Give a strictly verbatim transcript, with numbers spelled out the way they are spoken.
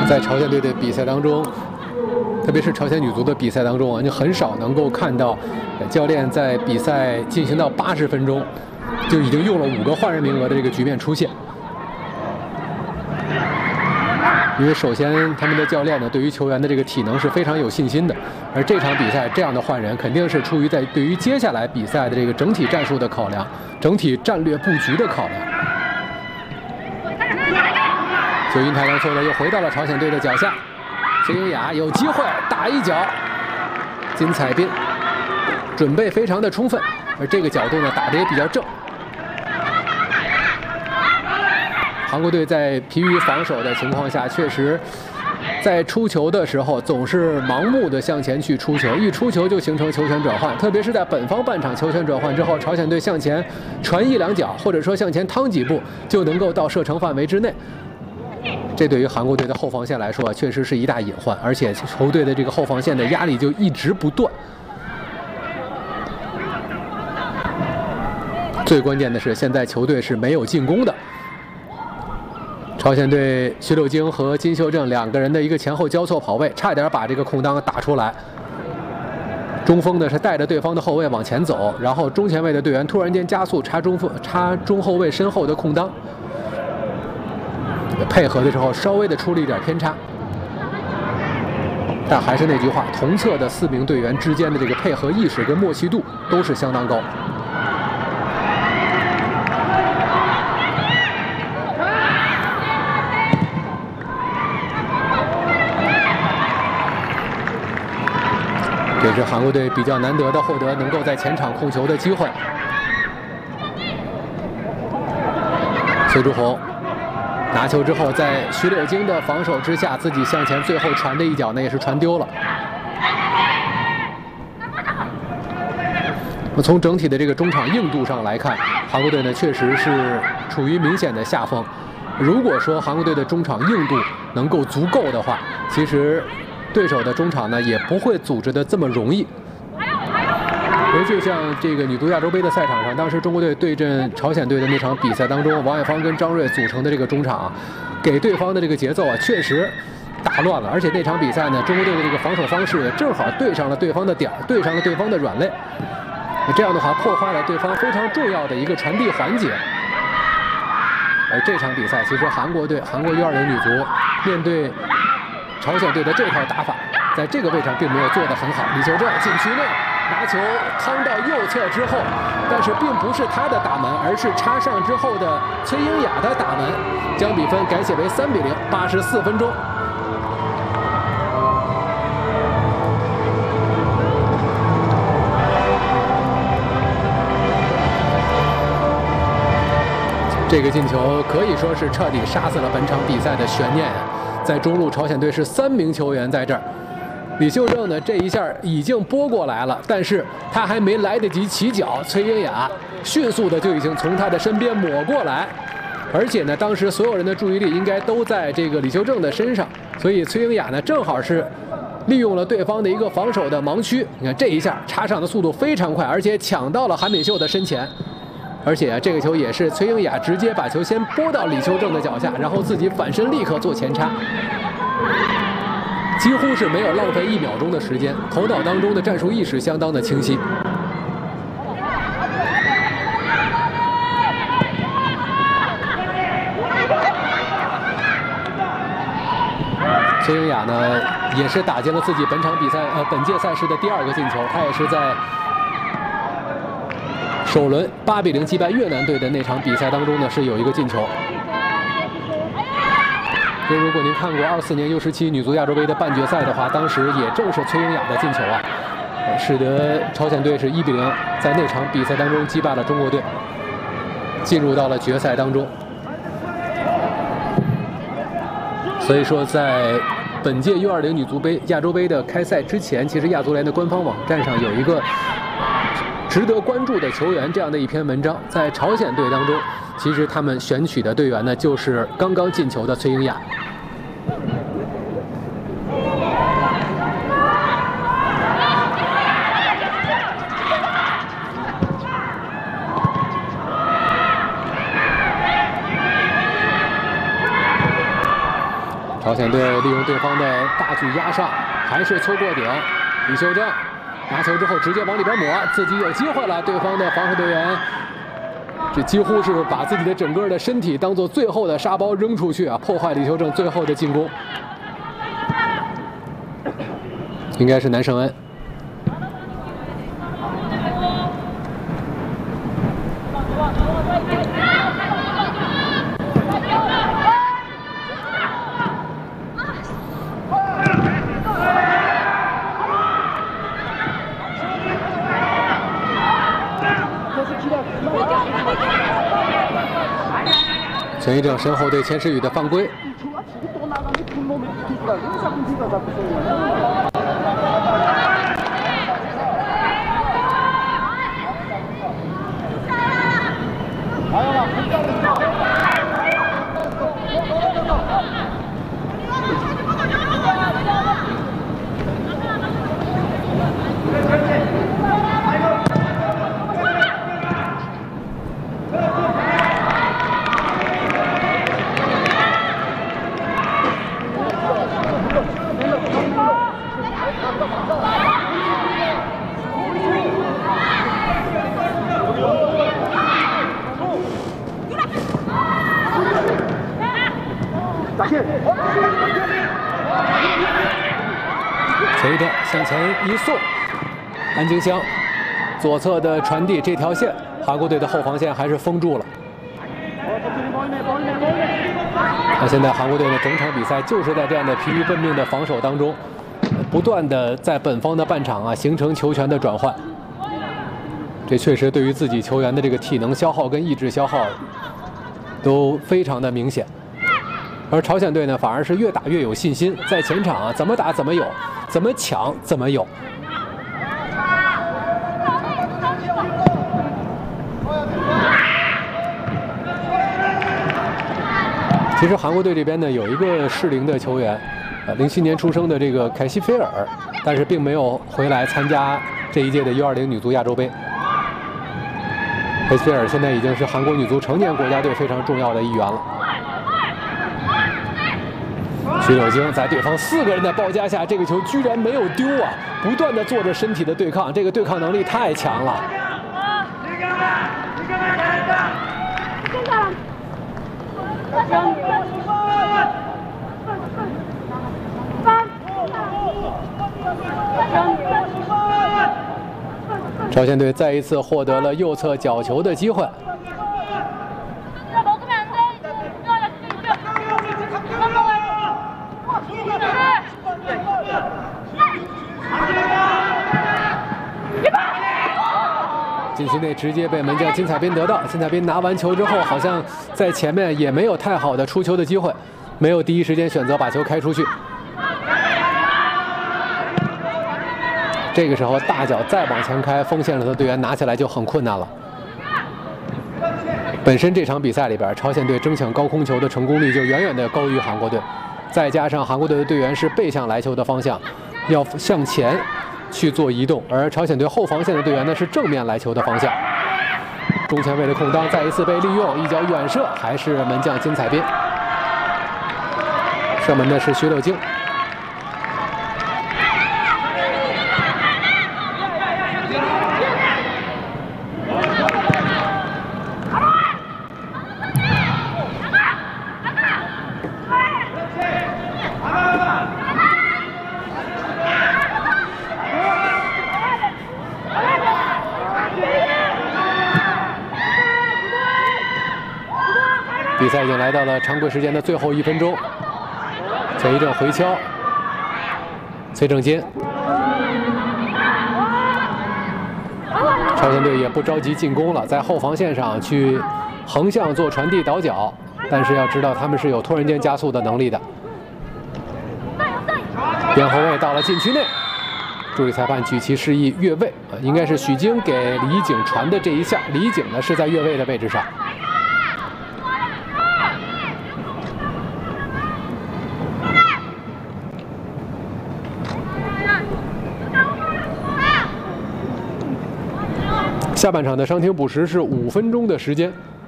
在朝鲜队的比赛当中，特别是朝鲜女足的比赛当中啊，你很少能够看到教练在比赛进行到八十分钟就已经用了五个换人名额的这个局面出现。因为首先他们的教练呢对于球员的这个体能是非常有信心的，而这场比赛这样的换人肯定是出于在对于接下来比赛的这个整体战术的考量，整体战略布局的考量。九阴太阳球呢又回到了朝鲜队的脚下，崔英雅有机会打一脚，金彩彬准备非常的充分，而这个角度呢打得也比较正。韩国队在疲于防守的情况下，确实在出球的时候总是盲目的向前去出球，一出球就形成球权转换，特别是在本方半场球权转换之后，朝鲜队向前传一两脚，或者说向前趟几步，就能够到射程范围之内。这对于韩国队的后防线来说，确实是一大隐患，而且球队的这个后防线的压力就一直不断。最关键的是，现在球队是没有进攻的。朝鲜队徐柳京和金秀正两个人的一个前后交错跑位，差点把这个空当打出来。中锋呢是带着对方的后卫往前走，然后中前卫的队员突然间加速插中锋插中后卫身后的空当，配合的时候稍微的出了一点偏差。但还是那句话，同侧的四名队员之间的这个配合意识跟默契度都是相当高。这是韩国队比较难得的获得能够在前场控球的机会。崔朱红拿球之后，在徐柳京的防守之下，自己向前最后传的一脚呢也是传丢了。那从整体的这个中场硬度上来看，韩国队呢确实是处于明显的下风。如果说韩国队的中场硬度能够足够的话，其实对手的中场呢也不会组织的这么容易。而就像这个女足亚洲杯的赛场上，当时中国队对阵朝鲜队的那场比赛当中，王艳芳跟张睿组成的这个中场，给对方的这个节奏啊确实打乱了。而且那场比赛呢，中国队的这个防守方式也正好对上了对方的点儿，对上了对方的软肋。这样的话破坏了对方非常重要的一个传递环节。而这场比赛，其实韩国队韩国 U 二零女足面对朝鲜队的这套打法，在这个位置上并没有做得很好。李秀正禁区内拿球趟到右侧之后，但是并不是他的打门，而是插上之后的崔英雅的打门，将比分改写为三比零。八十四分钟，这个进球可以说是彻底杀死了本场比赛的悬念。在中路，朝鲜队是三名球员在这儿。李秀正呢，这一下已经拨过来了，但是他还没来得及起脚，崔英雅迅速的就已经从他的身边抹过来，而且呢，当时所有人的注意力应该都在这个李秀正的身上，所以崔英雅呢，正好是利用了对方的一个防守的盲区。你看这一下插上的速度非常快，而且抢到了韩敏秀的身前。而且、啊、这个球也是崔英雅直接把球先拨到李秀正的脚下，然后自己反身立刻做前插，几乎是没有浪费一秒钟的时间，头脑当中的战术意识相当的清晰。崔英雅呢，也是打进了自己本场比赛呃本届赛事的第二个进球，他也是在首轮八比零击败越南队的那场比赛当中呢，是有一个进球。所以如果您看过二四年 U 十七女足亚洲杯的半决赛的话，当时也正是崔英雅的进球啊，使得朝鲜队是一比零在那场比赛当中击败了中国队，进入到了决赛当中。所以说，在本届 U 二零女足杯亚洲杯的开赛之前，其实亚足联的官方网站上有一个值得关注的球员这样的一篇文章，在朝鲜队当中，其实他们选取的队员呢，就是刚刚进球的崔英雅。 朝鲜队利用对方的大举压上，还是错过点。李秀正拿球之后直接往里边抹，自己有机会了。对方的防守队员，这几乎是把自己的整个的身体当做最后的沙包扔出去啊，破坏李秀正最后的进攻。应该是南胜恩。 陈一正身后对钱世宇的犯规。陈一正向前一送，安京香左侧的传递这条线，韩国队的后防线还是封住了。那现在韩国队的整场比赛就是在这样的疲于奔命的防守当中，不断的在本方的半场啊形成球权的转换。这确实对于自己球员的这个体能消耗跟意志消耗都非常的明显。 而朝鲜队呢，反而是越打越有信心，在前场啊，怎么打怎么有，怎么抢怎么有。其实韩国队这边呢，有一个适龄的球员，呃，零七年出生的这个凯西菲尔，但是并没有回来参加这一届的 U 二零女足亚洲杯。凯西菲尔现在已经是韩国女足成年国家队非常重要的一员了。 徐柳京在对方四个人的包夹下，这个球居然没有丢啊！不断的做着身体的对抗，这个对抗能力太强了。朝鲜队再一次获得了右侧角球的机会。 禁区内直接被门将金彩彬得到，金彩彬拿完球之后，好像在前面也没有太好的出球的机会，没有第一时间选择把球开出去。这个时候大脚再往前开，锋线上的队员拿起来就很困难了。本身这场比赛里边，朝鲜队争抢高空球的成功率就远远的高于韩国队，再加上韩国队的队员是背向来球的方向，要向前 去做移动，而朝鲜队后防线的队员呢是正面来球的方向。中前卫的空当再一次被利用，一脚远射，还是门将金彩彬。射门的是徐柳京。比赛已经来到了常规时间的最后一分钟，陈一正回敲，崔正金，朝鲜队也不着急进攻了，在后防线上去横向做传递倒脚，但是要知道他们是有突然间加速的能力的。边后卫到了禁区内，助理裁判举旗示意越位，应该是许泾给李景传的这一下，李景呢是在越位的位置上。 下半场的伤停补时是五分钟的时间。